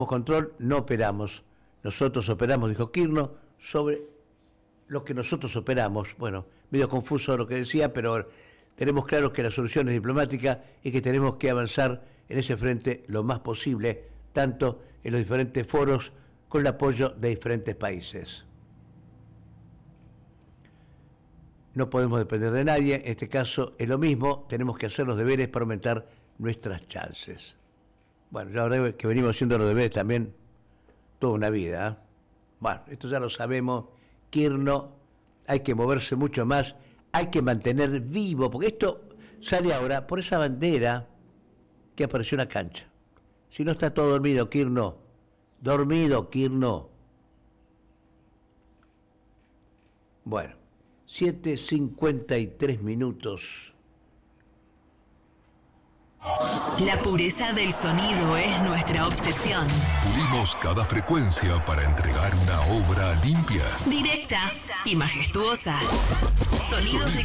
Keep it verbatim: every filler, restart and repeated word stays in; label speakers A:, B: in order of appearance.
A: control no operamos. Nosotros operamos, dijo Kirchner, sobre lo que nosotros operamos. Bueno, medio confuso lo que decía, pero tenemos claro que la solución es diplomática y que tenemos que avanzar en ese frente lo más posible, tanto en los diferentes foros con el apoyo de diferentes países. No podemos depender de nadie, en este caso es lo mismo, tenemos que hacer los deberes para aumentar nuestras chances. Bueno, la verdad es que venimos haciendo los deberes también toda una vida, ¿eh? Bueno, esto ya lo sabemos, Kirchner, hay que moverse mucho más, hay que mantener vivo, porque esto sale ahora por esa bandera que apareció en la cancha. Si no está todo dormido, Kirchner, dormido, Kirchner. Bueno, siete cincuenta y tres minutos.
B: La pureza del sonido es nuestra obsesión.
C: Pulimos cada frecuencia para entregar una obra limpia,
B: Directa y majestuosa. Sonidos de